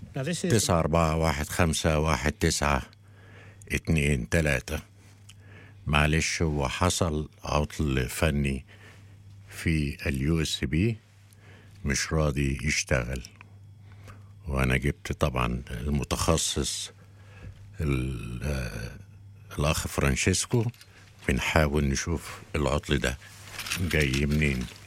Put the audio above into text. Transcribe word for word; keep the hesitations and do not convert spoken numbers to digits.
Now this is تسعة أربعة واحد خمسة واحد تسعة اتنين تلاتة. معلش هو حصل عطل فني في اليو اس بي، مش راضي يشتغل، وانا جبت طبعا المتخصص الاخ فرانشيسكو، بنحاول نشوف العطل ده جاي منين.